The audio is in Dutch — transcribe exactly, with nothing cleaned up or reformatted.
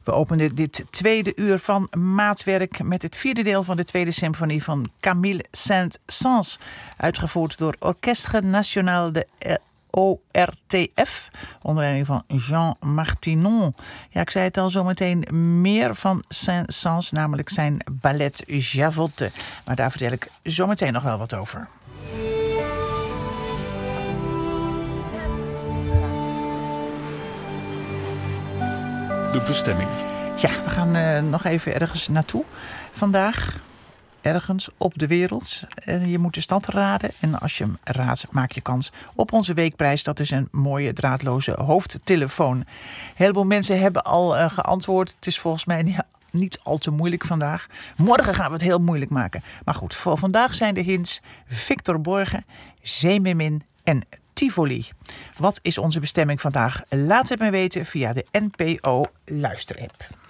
We openen dit tweede uur van Maatwerk met het vierde deel van de tweede symfonie van Camille Saint-Saëns, uitgevoerd door Orchestre National de O R T F, onder leiding van Jean Martinon. Ja, ik zei het al, zometeen meer van Saint-Saëns, namelijk zijn ballet Javotte. Maar daar vertel ik zometeen nog wel wat over. De bestemming. Ja, we gaan uh, nog even ergens naartoe vandaag. Ergens op de wereld. Uh, je moet de stad raden. En als je hem raadt, maak je kans op onze weekprijs. Dat is een mooie draadloze hoofdtelefoon. Een heleboel mensen hebben al uh, geantwoord. Het is volgens mij niet, niet al te moeilijk vandaag. Morgen gaan we het heel moeilijk maken. Maar goed, voor vandaag zijn de hints Victor Borge, Zeemermin en Tivoli. Wat is onze bestemming vandaag? Laat het me weten via de N P O luisterapp.